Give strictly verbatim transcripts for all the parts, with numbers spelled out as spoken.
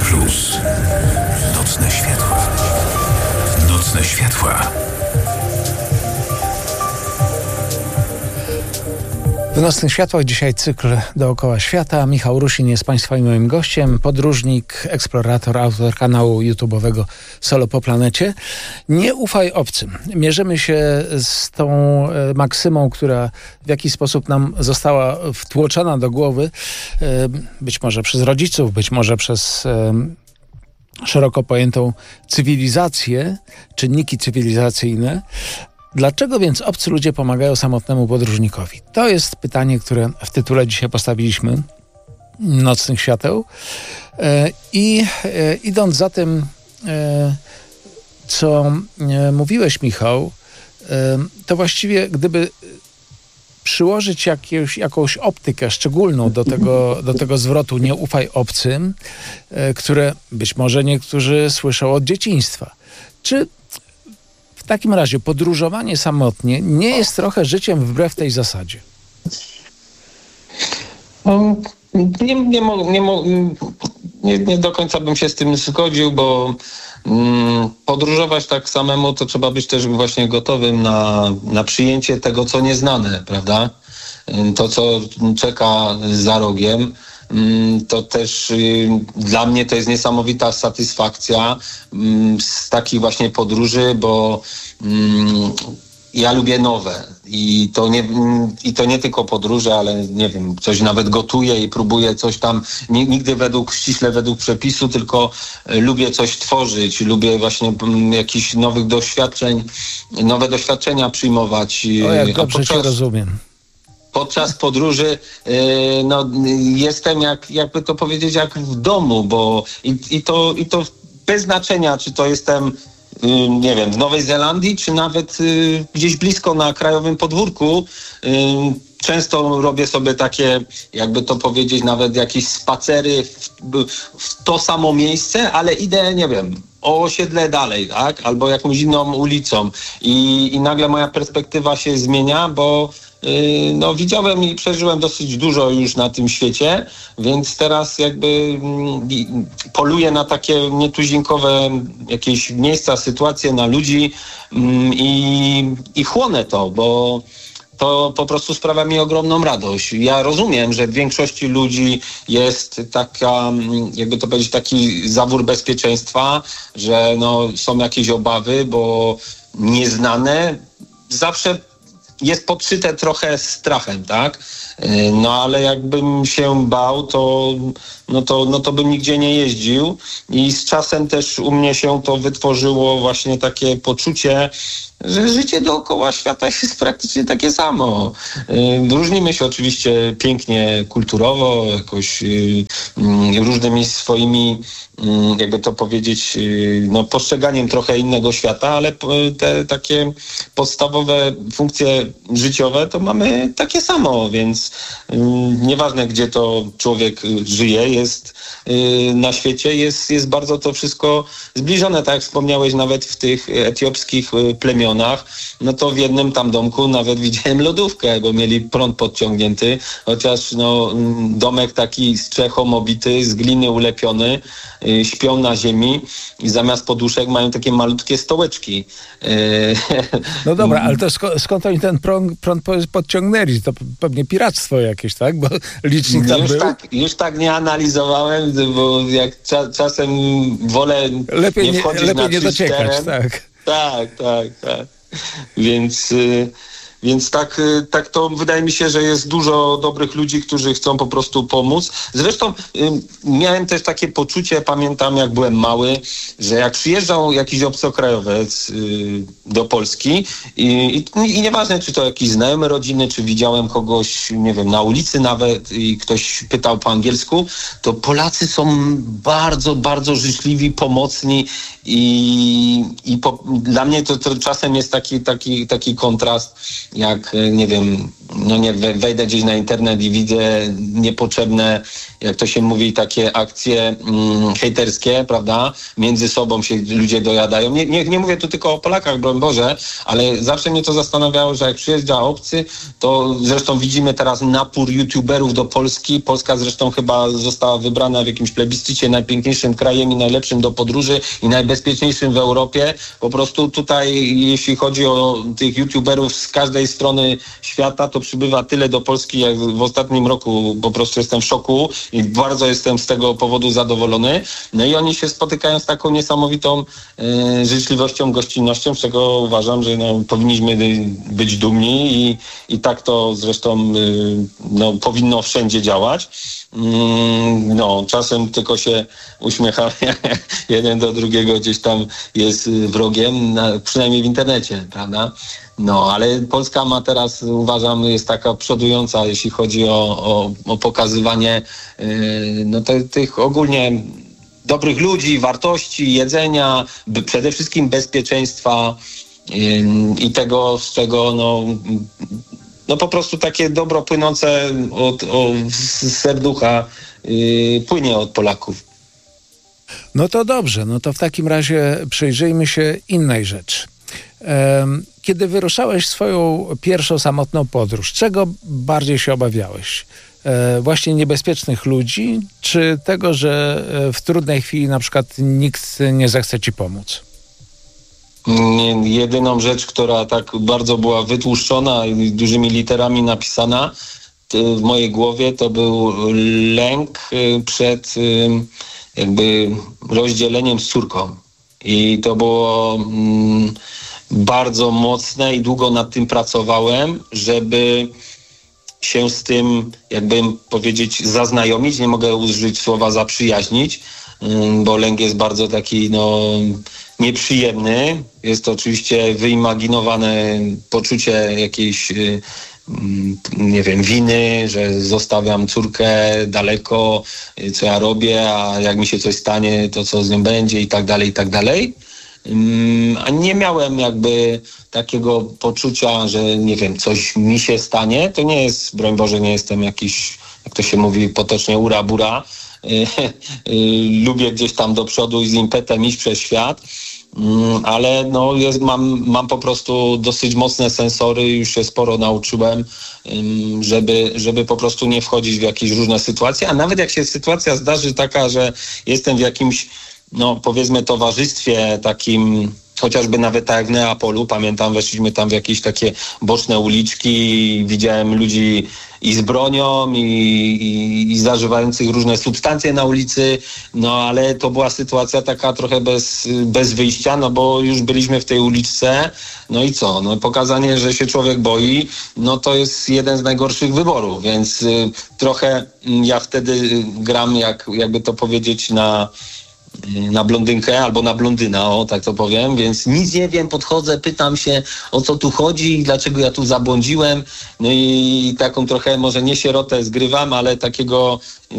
Plus. Nocne światła. Nocne światła. W Nocnych Światłach dzisiaj cykl Dookoła Świata. Michał Rusin jest Państwa i moim gościem. Podróżnik, eksplorator, autor kanału YouTube'owego Solo po planecie. Nie ufaj obcym. Mierzymy się z tą maksymą, która w jakiś sposób nam została wtłoczona do głowy. Być może przez rodziców, być może przez szeroko pojętą cywilizację, czynniki cywilizacyjne. Dlaczego więc obcy ludzie pomagają samotnemu podróżnikowi? To jest pytanie, które w tytule dzisiaj postawiliśmy, Nocnych Świateł. E, I e, idąc za tym, e, co e, mówiłeś, Michał, e, to właściwie gdyby przyłożyć jakieś, jakąś optykę szczególną do tego, do tego zwrotu nie ufaj obcym, e, które być może niektórzy słyszą od dzieciństwa. Czy w takim razie podróżowanie samotnie nie jest trochę życiem wbrew tej zasadzie? No, nie, nie, nie, nie, nie do końca bym się z tym zgodził, bo mm, podróżować tak samemu to trzeba być też właśnie gotowym na, na przyjęcie tego, co nieznane, prawda? To, co czeka za rogiem. To też y, dla mnie to jest niesamowita satysfakcja y, z takich właśnie podróży, bo y, ja lubię nowe i to, nie, y, i to nie tylko podróże, ale nie wiem, coś nawet gotuję i próbuję coś tam, nie, nigdy według, ściśle według przepisu, tylko y, lubię coś tworzyć, lubię właśnie y, jakichś nowych doświadczeń, nowe doświadczenia przyjmować. O, jak dobrze podczas... cię rozumiem. Podczas podróży yy, no, jestem, jak, jakby to powiedzieć, jak w domu, bo i, i, to, i to bez znaczenia, czy to jestem, yy, nie wiem, w Nowej Zelandii, czy nawet yy, gdzieś blisko na krajowym podwórku. Yy, często robię sobie takie, jakby to powiedzieć, nawet jakieś spacery w, w to samo miejsce, ale idę, nie wiem, o osiedle dalej, tak? Albo jakąś inną ulicą. I, i nagle moja perspektywa się zmienia, bo no widziałem i przeżyłem dosyć dużo już na tym świecie, więc teraz jakby poluję na takie nietuzinkowe jakieś miejsca, sytuacje, na ludzi i, i chłonę to, bo to po prostu sprawia mi ogromną radość. Ja rozumiem, że w większości ludzi jest taka, jakby to powiedzieć, taki zawór bezpieczeństwa, że no, są jakieś obawy, bo nieznane zawsze jest podszyte trochę strachem, tak? No ale jakbym się bał, to, no to, no to bym nigdzie nie jeździł i z czasem też u mnie się to wytworzyło właśnie takie poczucie, że życie dookoła świata jest praktycznie takie samo. Różnimy się oczywiście pięknie kulturowo, jakoś różnymi swoimi, jakby to powiedzieć, no postrzeganiem trochę innego świata, ale te takie podstawowe funkcje życiowe to mamy takie samo, więc nieważne, gdzie to człowiek żyje, jest na świecie, jest, jest bardzo to wszystko zbliżone, tak jak wspomniałeś, nawet w tych etiopskich plemionach, no to w jednym tam domku nawet widziałem lodówkę, bo mieli prąd podciągnięty, chociaż no, domek taki strzechą obity, z gliny ulepiony, śpią na ziemi i zamiast poduszek mają takie malutkie stołeczki. No dobra, ale to sk- skąd oni ten prąd, prąd podciągnęli? To pewnie piractwo jakieś, tak? Bo licznik tam już był. Tak, już tak nie analizowałem, bo jak cza- czasem wolę lepiej nie wchodzić nie, lepiej na nie dociekać, teren. tak. Tak, tak, tak. Więc... Y- Więc tak, tak to wydaje mi się, że jest dużo dobrych ludzi, którzy chcą po prostu pomóc. Zresztą y, miałem też takie poczucie, pamiętam jak byłem mały, że jak przyjeżdżał jakiś obcokrajowiec y, do Polski i, i, i nieważne, czy to jakiś znajomy rodziny, czy widziałem kogoś, nie wiem, na ulicy nawet i ktoś pytał po angielsku, to Polacy są bardzo, bardzo życzliwi, pomocni i, i po, dla mnie to, to czasem jest taki, taki, taki kontrast, jak, nie wiem, no nie, wejdę gdzieś na internet i widzę niepotrzebne, jak to się mówi, takie akcje mm, hejterskie, prawda? Między sobą się ludzie dojadają. Nie, nie, nie mówię tu tylko o Polakach, broń Boże, ale zawsze mnie to zastanawiało, że jak przyjeżdża obcy, to zresztą widzimy teraz napór youtuberów do Polski. Polska zresztą chyba została wybrana w jakimś plebiscycie najpiękniejszym krajem i najlepszym do podróży i najbezpieczniejszym w Europie. Po prostu tutaj, jeśli chodzi o tych youtuberów z każdej strony świata, to przybywa tyle do Polski, jak w ostatnim roku. Po prostu jestem w szoku i bardzo jestem z tego powodu zadowolony. No i oni się spotykają z taką niesamowitą e, życzliwością, gościnnością, z czego uważam, że no, powinniśmy być dumni i, i tak to zresztą e, no, powinno wszędzie działać. Mm, no, czasem tylko się uśmiecham, jeden do drugiego gdzieś tam jest wrogiem, na, przynajmniej w internecie, prawda? No, ale Polska ma teraz, uważam, jest taka przodująca, jeśli chodzi o, o, o pokazywanie yy, no, te, tych ogólnie dobrych ludzi, wartości, jedzenia, by, przede wszystkim bezpieczeństwa yy, i tego, z czego no, no po prostu takie dobro płynące od, od serducha yy, płynie od Polaków. No to dobrze, no to w takim razie przyjrzyjmy się innej rzeczy. Kiedy wyruszałeś w swoją pierwszą samotną podróż, czego bardziej się obawiałeś? Właśnie niebezpiecznych ludzi, czy tego, że w trudnej chwili na przykład nikt nie zechce ci pomóc? Jedyną rzecz, która tak bardzo była wytłuszczona i dużymi literami napisana w mojej głowie, to był lęk przed jakby rozdzieleniem z córką. I to było mm, bardzo mocne i długo nad tym pracowałem, żeby się z tym, jakbym powiedzieć, zaznajomić. Nie mogę użyć słowa zaprzyjaźnić, mm, bo lęk jest bardzo taki no, nieprzyjemny. Jest to oczywiście wyimaginowane poczucie jakiejś y, nie wiem, winy, że zostawiam córkę daleko, co ja robię, a jak mi się coś stanie, to co z nią będzie i tak dalej, i tak dalej. A nie miałem jakby takiego poczucia, że nie wiem, coś mi się stanie. To nie jest, broń Boże, nie jestem jakiś, jak to się mówi potocznie, ura-bura. Lubię gdzieś tam do przodu i z impetem iść przez świat. Ale no jest, mam, mam po prostu dosyć mocne sensory, już się sporo nauczyłem, żeby, żeby po prostu nie wchodzić w jakieś różne sytuacje, a nawet jak się sytuacja zdarzy taka, że jestem w jakimś, no powiedzmy, towarzystwie takim, chociażby nawet tak jak w Neapolu, pamiętam, weszliśmy tam w jakieś takie boczne uliczki, widziałem ludzi i z bronią, i, i, i zażywających różne substancje na ulicy, no ale to była sytuacja taka trochę bez, bez wyjścia, no bo już byliśmy w tej uliczce, no i co? No pokazanie, że się człowiek boi, no to jest jeden z najgorszych wyborów, więc y, trochę y, ja wtedy gram, jak, jakby to powiedzieć, na na blondynkę albo na blondyna, o tak to powiem, więc nic nie wiem, podchodzę, pytam się, o co tu chodzi, dlaczego ja tu zabłądziłem, no i taką trochę, może nie sierotę zgrywam, ale takiego,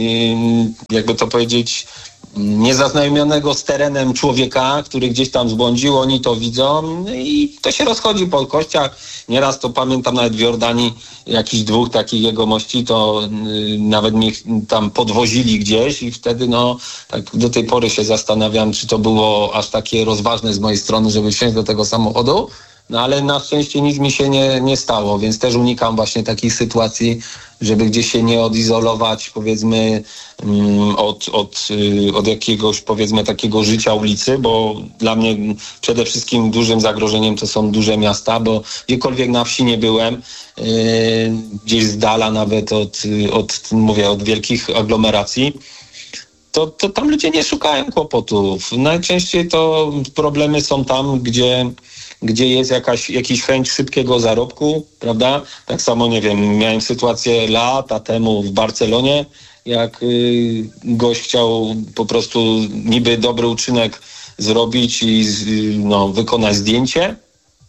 jakby to powiedzieć, niezaznajomionego z terenem człowieka, który gdzieś tam zbłądził, oni to widzą, no i to się rozchodzi po kościach. Nieraz to pamiętam nawet w Jordanii jakichś dwóch takich jegomości, to yy, nawet mnie tam podwozili gdzieś i wtedy no tak do tej pory się zastanawiam, czy to było aż takie rozważne z mojej strony, żeby wsiąść do tego samochodu. No ale na szczęście nic mi się nie, nie stało, więc też unikam właśnie takich sytuacji, żeby gdzieś się nie odizolować, powiedzmy, um, od, od, y, od jakiegoś, powiedzmy, takiego życia ulicy, bo dla mnie przede wszystkim dużym zagrożeniem to są duże miasta, bo gdziekolwiek na wsi nie byłem, y, gdzieś z dala nawet od, od, mówię, od wielkich aglomeracji, to, to tam ludzie nie szukają kłopotów. Najczęściej to problemy są tam, gdzie gdzie jest jakaś, jakiś chęć szybkiego zarobku, prawda? Tak samo, nie wiem, miałem sytuację lata temu w Barcelonie, jak y, gość chciał po prostu niby dobry uczynek zrobić i y, no, wykonać zdjęcie.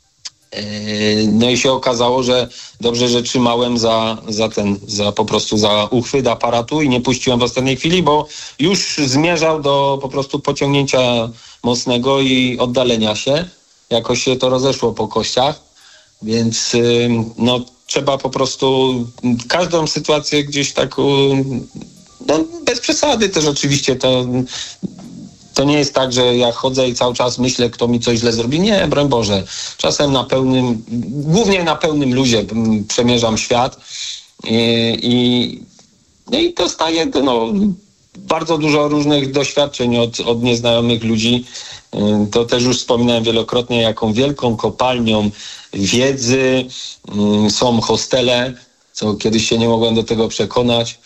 Y, no i się okazało, że dobrze, że trzymałem za, za ten, za po prostu za uchwyt aparatu i nie puściłem w ostatniej chwili, bo już zmierzał do po prostu pociągnięcia mocnego i oddalenia się. Jakoś się to rozeszło po kościach, więc no trzeba po prostu każdą sytuację gdzieś tak, no bez przesady też oczywiście, to, to nie jest tak, że ja chodzę i cały czas myślę, kto mi coś źle zrobi. Nie, broń Boże. Czasem na pełnym, głównie na pełnym luzie przemierzam świat i, i, no i dostaję no, bardzo dużo różnych doświadczeń od, od nieznajomych ludzi. To też już wspominałem wielokrotnie, jaką wielką kopalnią wiedzy są hostele, co kiedyś się nie mogłem do tego przekonać,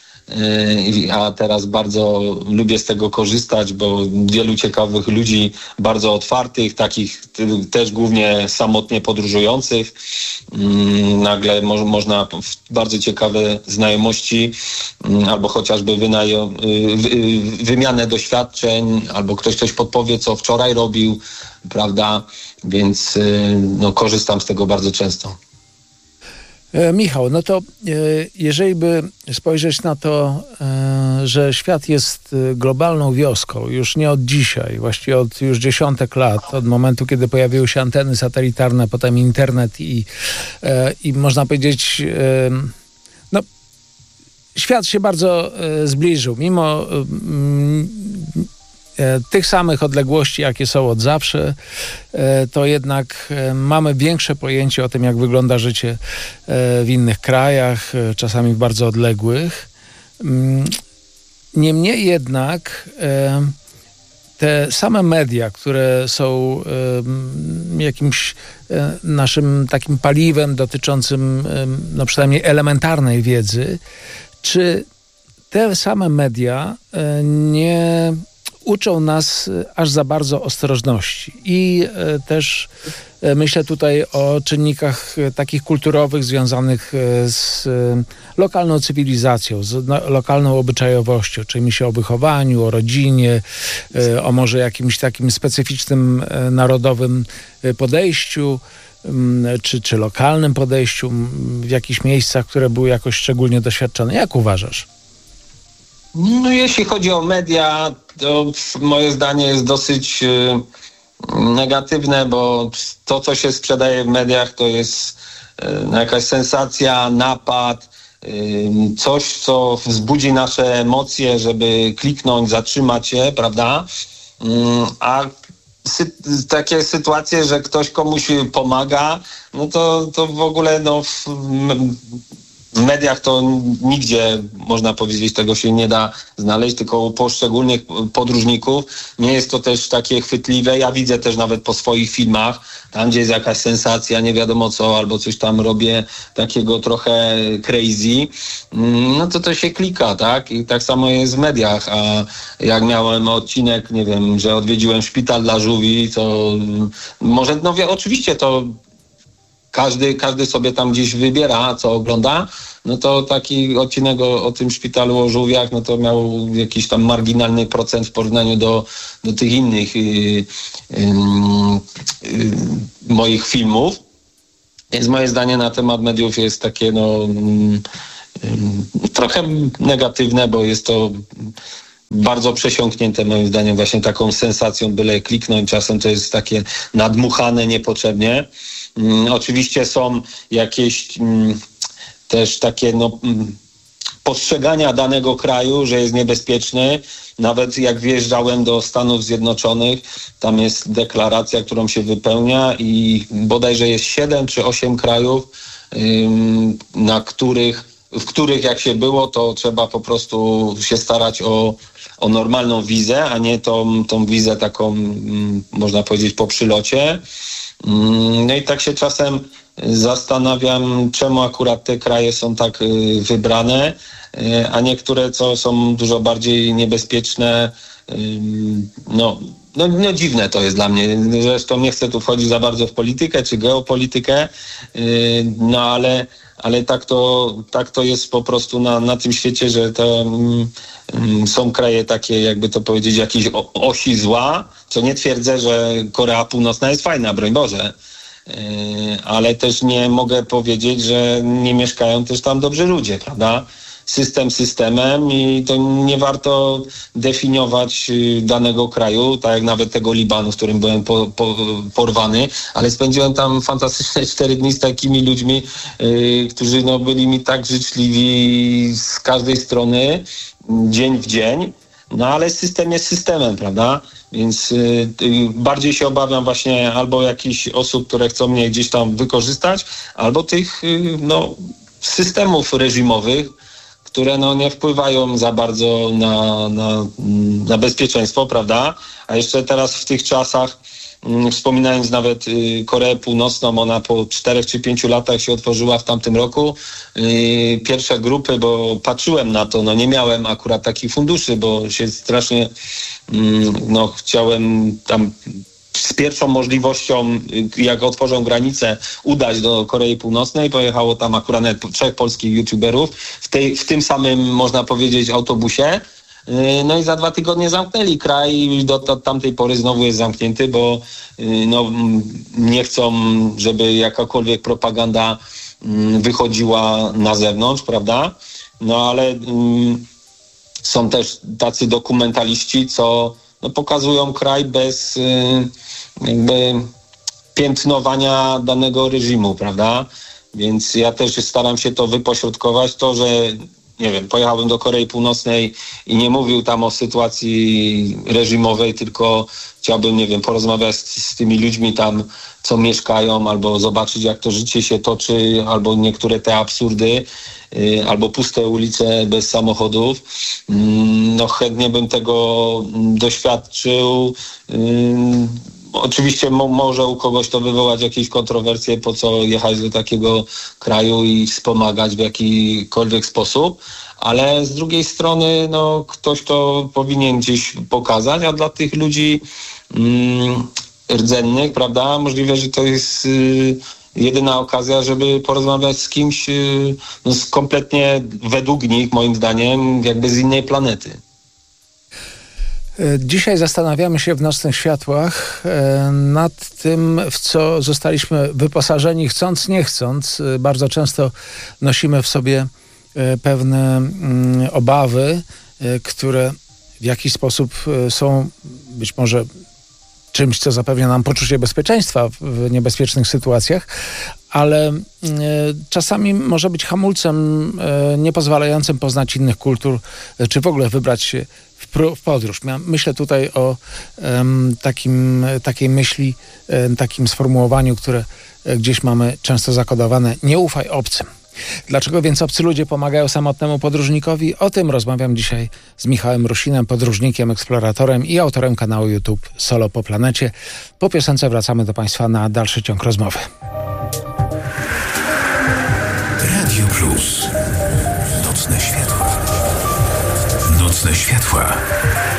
a teraz bardzo lubię z tego korzystać, bo wielu ciekawych ludzi, bardzo otwartych, takich też głównie samotnie podróżujących, nagle mo- można bardzo ciekawe znajomości albo chociażby wynajo- wy- wymianę doświadczeń, albo ktoś coś podpowie, co wczoraj robił, prawda, więc no, korzystam z tego bardzo często. E, Michał, no to e, jeżeli by spojrzeć na to, e, że świat jest globalną wioską już nie od dzisiaj, właściwie od już dziesiątek lat, od momentu, kiedy pojawiły się anteny satelitarne, potem internet i, e, i można powiedzieć, e, no świat się bardzo e, zbliżył, mimo mm, tych samych odległości, jakie są od zawsze, to jednak mamy większe pojęcie o tym, jak wygląda życie w innych krajach, czasami w bardzo odległych. Niemniej jednak te same media, które są jakimś naszym takim paliwem dotyczącym no przynajmniej elementarnej wiedzy, czy te same media nie uczą nas aż za bardzo ostrożności i e, też e, myślę tutaj o czynnikach e, takich kulturowych związanych e, z e, lokalną cywilizacją, z no, lokalną obyczajowością, czyli myślę o wychowaniu, o rodzinie, e, o może jakimś takim specyficznym e, narodowym e, podejściu, m, czy, czy lokalnym podejściu m, w jakichś miejscach, które były jakoś szczególnie doświadczone. Jak uważasz? No jeśli chodzi o media, to moje zdanie jest dosyć y, negatywne, bo to, co się sprzedaje w mediach, to jest y, jakaś sensacja, napad, y, coś, co wzbudzi nasze emocje, żeby kliknąć, zatrzymać się, prawda? Y, a sy- takie sytuacje, że ktoś komuś pomaga, no to, to w ogóle no w, w mediach to nigdzie, można powiedzieć, tego się nie da znaleźć, tylko u poszczególnych podróżników. Nie jest to też takie chwytliwe. Ja widzę też nawet po swoich filmach, tam gdzie jest jakaś sensacja, nie wiadomo co, albo coś tam robię takiego trochę crazy, no to to się klika, tak? I tak samo jest w mediach. A jak miałem odcinek, nie wiem, że odwiedziłem szpital dla żółwi, to może, no wie, oczywiście to Każdy, każdy sobie tam gdzieś wybiera, co ogląda, no to taki odcinek o, o tym szpitalu o żółwiach, no to miał jakiś tam marginalny procent w porównaniu do, do tych innych yy, yy, yy, moich filmów. Więc moje zdanie na temat mediów jest takie no yy, yy, trochę negatywne, bo jest to bardzo przesiąknięte moim zdaniem właśnie taką sensacją, byle kliknąć. Czasem to jest takie nadmuchane niepotrzebnie. Mm, oczywiście są jakieś mm, też takie no, mm, postrzegania danego kraju, że jest niebezpieczny. Nawet jak wjeżdżałem do Stanów Zjednoczonych, tam jest deklaracja, którą się wypełnia i bodajże jest siedem czy osiem krajów, ym, na których, w których jak się było, to trzeba po prostu się starać o, o normalną wizę, a nie tą, tą wizę taką, ym, można powiedzieć, po przylocie. No i tak się czasem zastanawiam, czemu akurat te kraje są tak wybrane, a niektóre, co są dużo bardziej niebezpieczne, no, no, no dziwne to jest dla mnie. Zresztą nie chcę tu wchodzić za bardzo w politykę czy geopolitykę, no ale, ale tak, to, tak to jest po prostu na, na tym świecie, że to um, są kraje takie, jakby to powiedzieć, jakieś osi zła, co nie twierdzę, że Korea Północna jest fajna, broń Boże, yy, ale też nie mogę powiedzieć, że nie mieszkają też tam dobrzy ludzie, prawda? system systemem i to nie warto definiować danego kraju, tak jak nawet tego Libanu, w którym byłem po, po, porwany, ale spędziłem tam fantastyczne cztery dni z takimi ludźmi, yy, którzy no, byli mi tak życzliwi z każdej strony, dzień w dzień, no ale system jest systemem, prawda? Więc y, y, bardziej się obawiam właśnie albo jakichś osób, które chcą mnie gdzieś tam wykorzystać, albo tych y, no, systemów reżimowych, które no, nie wpływają za bardzo na, na, na bezpieczeństwo, prawda? A jeszcze teraz w tych czasach, y, wspominając nawet y, Koreę Północną, ona po czterech czy pięciu latach się otworzyła w tamtym roku. Y, pierwsze grupy, bo patrzyłem na to, no nie miałem akurat takich funduszy, bo się strasznie no chciałem tam z pierwszą możliwością, jak otworzą granicę, udać do Korei Północnej. Pojechało tam akurat nawet trzech polskich youtuberów w, tej, w tym samym, można powiedzieć, autobusie. No i za dwa tygodnie zamknęli kraj i do, do tamtej pory znowu jest zamknięty, bo no, nie chcą, żeby jakakolwiek propaganda wychodziła na zewnątrz, prawda? No ale są też tacy dokumentaliści, co no, pokazują kraj bez y, jakby piętnowania danego reżimu, prawda? Więc ja też staram się to wypośrodkować, to, że nie wiem, pojechałbym do Korei Północnej i nie mówił tam o sytuacji reżimowej, tylko chciałbym, nie wiem, porozmawiać z, z tymi ludźmi tam, co mieszkają, albo zobaczyć, jak to życie się toczy, albo niektóre te absurdy, yy, albo puste ulice bez samochodów. Yy, no chętnie bym tego doświadczył. Yy, Oczywiście mo- może u kogoś to wywołać jakieś kontrowersje, po co jechać do takiego kraju i wspomagać w jakikolwiek sposób, ale z drugiej strony no, ktoś to powinien gdzieś pokazać, a dla tych ludzi mm, rdzennych, prawda, możliwe, że to jest y, jedyna okazja, żeby porozmawiać z kimś y, no, z kompletnie według nich, moim zdaniem, jakby z innej planety. Dzisiaj zastanawiamy się w Nocnych Światłach nad tym, w co zostaliśmy wyposażeni chcąc, nie chcąc. Bardzo często nosimy w sobie pewne obawy, które w jakiś sposób są być może czymś, co zapewnia nam poczucie bezpieczeństwa w niebezpiecznych sytuacjach, ale czasami może być hamulcem niepozwalającym poznać innych kultur, czy w ogóle wybrać się w podróż. Myślę tutaj o um, takim, takiej myśli, um, takim sformułowaniu, które gdzieś mamy często zakodowane: nie ufaj obcym. Dlaczego więc obcy ludzie pomagają samotnemu podróżnikowi? O tym rozmawiam dzisiaj z Michałem Rusinem, podróżnikiem, eksploratorem i autorem kanału YouTube Solo po planecie. Po piosence wracamy do Państwa na dalszy ciąg rozmowy. Radio Plus. Nocne światła. Nocne światła.